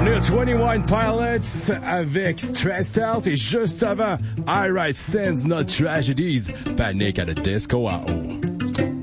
Le 21 Pilots avec Stressed Out et juste avant I Write Sins Not Tragedies, Panic at the Disco à haut.